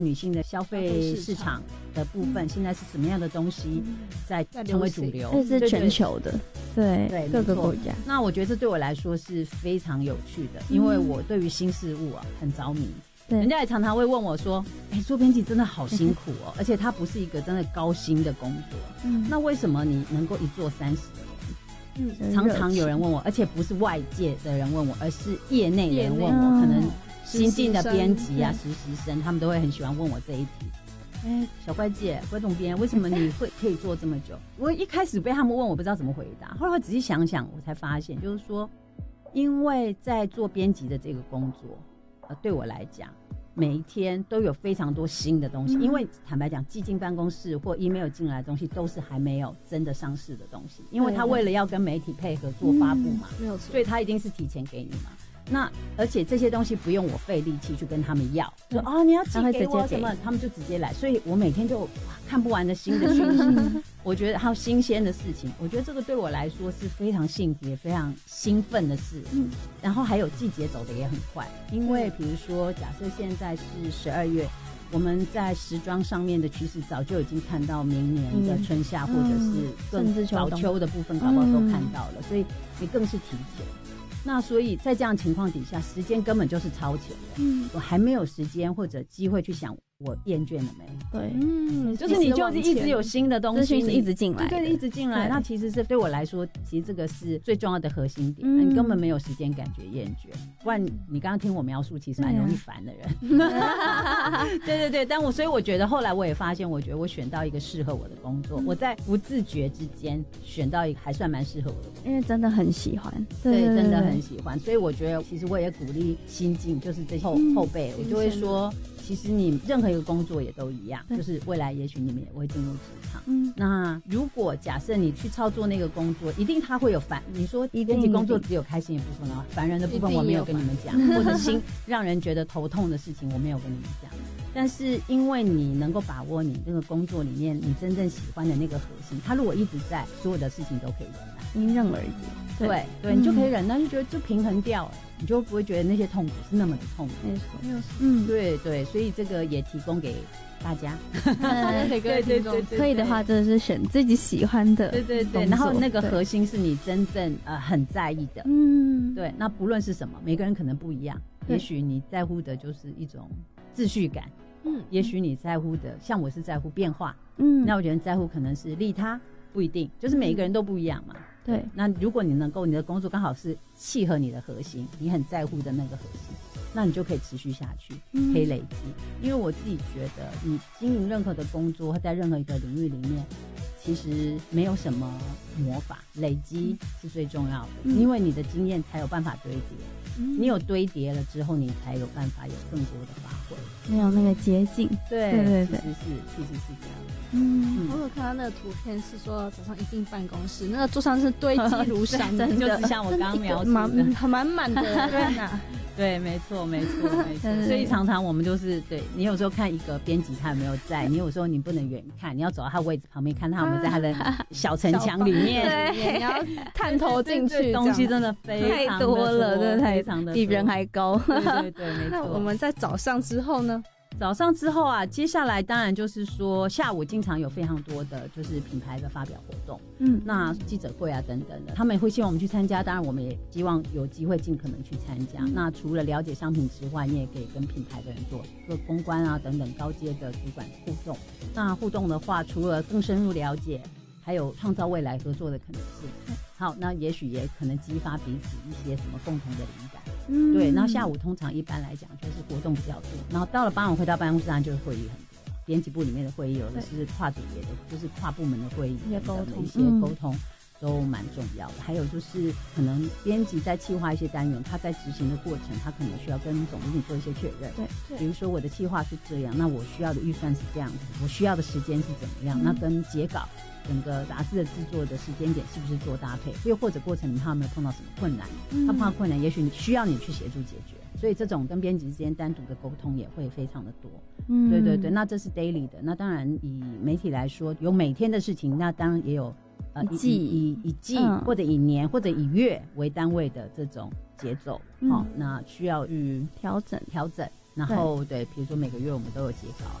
女性的消费市场的部分，现在是什么样的东西在成为主流？ 这是全球的，对各个国家。 那我觉得这对我来说是非常有趣的，因为我对于新事物很着迷。人家也常常会问我说：“做编辑真的好辛苦哦，而且它不是一个真的高薪的工作。那为什么你能够一做30年？”常常有人问我，而且不是外界的人问我，而是业内人问我，可能新进的编辑啊、实习生，他们都会很喜欢问我这一题。小怪姐、怪总编，为什么你可以做这么久？我一开始被他们问，我不知道怎么回答。后来我仔细想想，我才发现，就是说，因为在做编辑的这个工作，对我来讲，每一天都有非常多新的东西。因为坦白讲，寄进办公室或 email 进来的东西，都是还没有真的上市的东西。因为他为了要跟媒体配合做发布嘛， 没有错， 所以他一定是提前给你嘛。那而且这些东西不用我费力气去跟他们要，说你要寄给我什么，他们就直接来。所以我每天就看不完的新的讯息，我觉得还有新鲜的事情，我觉得这个对我来说是非常幸福也非常兴奋的事。然后还有季节走得也很快，因为比如说假设现在是12月，我们在时装上面的趋势早就已经看到明年的春夏，或者是更早秋的部分搞不好都看到了，所以你更是提前。那所以在这样的情况底下，时间根本就是超前的。我还没有时间或者机会去想我厌倦了没？ 对， 就是你就是一直有新的东西， 一直进来， 对，一直进来。那其实是对我来说，其实这个是最重要的核心点。你根本没有时间感觉厌倦，不然你刚刚听我描述，其实蛮容易烦的人。对，所以我觉得后来我也发现，我觉得我选到一个适合我的工作，我在不自觉之间选到一个还算蛮适合我的工作， 因为真的很喜欢， 对，真的很喜欢。所以我觉得，其实我也鼓励新进，就是这些后辈，我就会说。其实你任何一个工作也都一样，就是未来也许你们也会进入职场。那如果假设你去操作那个工作，一定它会有烦。你说编辑工作只有开心的部分啊，烦人的部分我没有跟你们讲，或者让人觉得头痛的事情我没有跟你们讲。但是因为你能够把握你这个工作里面你真正喜欢的那个核心，它如果一直在，所有的事情都可以忍耐， 迎刃而解。 对，你就可以忍耐，就觉得就平衡掉了，你就不会觉得那些痛苦是那么的痛苦。 没错， 对，所以这个也提供给大家。 对，可以的话，真的是选自己喜欢的。 对，然后那个核心是你真正很在意的。对，那不论是什么，每个人可能不一样。也许你在乎的就是一种秩序感。也许你在乎的，像我是在乎变化。那我觉得在乎可能是利他，不一定，就是每一个人都不一样嘛。 对， 那如果你能够，你的工作刚好是契合你的核心，你很在乎的那个核心，那你就可以持续下去，可以累积。因为我自己觉得，你经营任何的工作，或在任何一个领域里面，其实没有什么魔法，累积是最重要的。因为你的经验才有办法堆叠，你有堆叠了之后，你才有办法有更多的发挥， 没有那个捷径。 对，其实是这样。 我有看到那个图片，是说早上一进办公室，那个桌上是堆积如山的， 就是像我刚刚描述的， 满满的人啊。 对，没错。所以常常我们就是对你有时候看一个编辑他有没有在，你有时候你不能远看，你要走到他位置旁边看他有没有在他的小城墙里面， 对，你要探头进去， 东西真的非常太多了，真的非常的比人还高。 对，没错。 那我们在早上之后呢？ 早上之后啊，接下来当然就是说下午经常有非常多的就是品牌的发表活动，那记者会啊等等的，他们也会希望我们去参加，当然我们也希望有机会尽可能去参加。那除了了解商品之外，你也可以跟品牌的人做公关啊等等高阶的主管互动。那互动的话，除了更深入了解，还有创造未来合作的可能性。好，那也许也可能激发彼此一些什么共同的灵感。对，然后下午通常一般来讲就是活动比较多，然后到了傍晚回到办公室上就是会议很多，编辑部里面的会议有的是跨组别的，就是跨部门的会议等等的一些沟通都蛮重要的。还有就是可能编辑在企划一些单元，他在执行的过程他可能需要跟总经理做一些确认。对，比如说我的企划是这样，那我需要的预算是这样子，我需要的时间是怎么样，那跟截稿整个杂志的制作的时间点是不是做搭配，又或者过程里面他有没有碰到什么困难，他碰到困难也许你需要你去协助解决，所以这种跟编辑之间单独的沟通也会非常的多。对，那这是 daily 的。那当然以媒体来说，有每天的事情，那当然也有以季或者以年或者以月为单位的这种节奏。那需要去调整。 然后对，比如说每个月我们都有截稿，